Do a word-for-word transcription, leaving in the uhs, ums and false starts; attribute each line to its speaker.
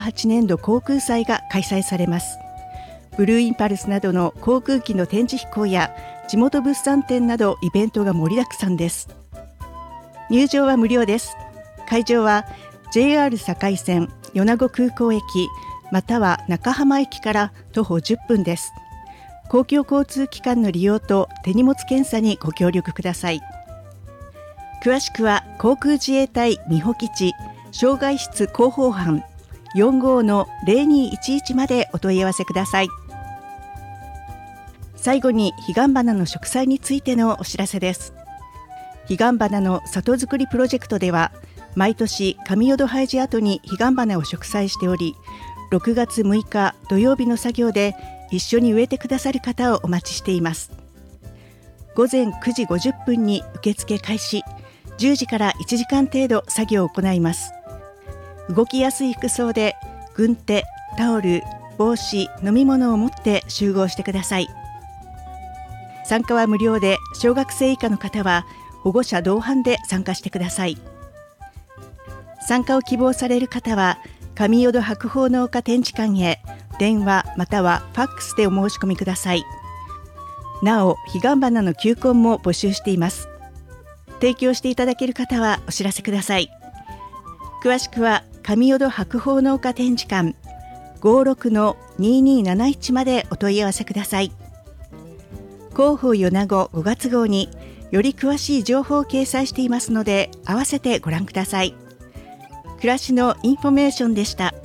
Speaker 1: はちねんど航空祭が開催されます。ブルーインパルスなどの航空機の展示飛行や地元物産展などイベントが盛りだくさんです。入場は無料です。会場は ジェイアール 堺線米子空港駅または中浜駅から徒歩じゅっぷんです。公共交通機関の利用と手荷物検査にご協力ください。詳しくは航空自衛隊美保基地障害室広報班 よんじゅうごのゼロにいちいち までお問い合わせください。最後に彼岸花の植栽についてのお知らせです。彼岸花の里づくりプロジェクトでは毎年上淀ハイジ跡に彼岸花を植栽しており、ろくがつむいか土曜日の作業で一緒に植えてくださる方をお待ちしています。午前くじごじゅっぷんに受付開始、じゅうじからいちじかん程度作業を行います。動きやすい服装で軍手、タオル、帽子、飲み物を持って集合してください。参加は無料で、小学生以下の方は保護者同伴で参加してください。参加を希望される方は上淀白鳳農家展示館へ電話またはファックスでお申し込みください。なお、彼岸花の球根も募集しています。提供していただける方はお知らせください。詳しくは上淀白鳳農家展示館 ごろくのににーなないち までお問い合わせください。広報米子ごがつ号により詳しい情報を掲載していますので、合わせてご覧ください。暮らしのインフォメーションでした。